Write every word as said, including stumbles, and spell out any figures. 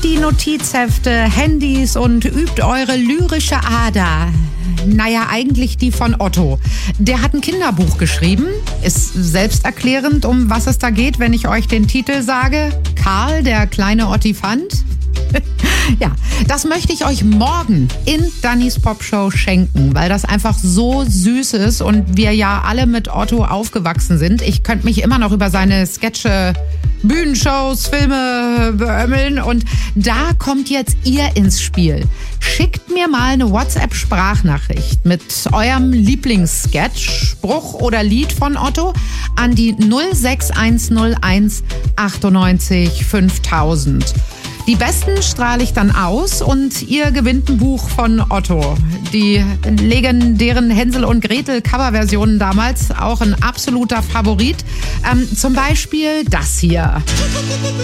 die Notizhefte, Handys und übt eure lyrische Ader. Naja, eigentlich die von Otto. Der hat ein Kinderbuch geschrieben, ist selbsterklärend, um was es da geht, wenn ich euch den Titel sage. Karl, der kleine Ottifant. Ja, das möchte ich euch morgen in Dannys Popshow schenken, weil das einfach so süß ist und wir ja alle mit Otto aufgewachsen sind. Ich könnte mich immer noch über seine Sketche, Bühnenshows, Filme beömmeln und da kommt jetzt ihr ins Spiel. Schickt mir mal eine WhatsApp-Sprachnachricht mit eurem Lieblingssketch, Spruch oder Lied von Otto an die null sechs eins null eins achtundneunzig fünftausend. Die besten strahle ich dann aus und ihr gewinnt ein Buch von Otto. Die legendären Hänsel und Gretel Coverversionen damals, auch ein absoluter Favorit. Ähm, zum Beispiel das hier.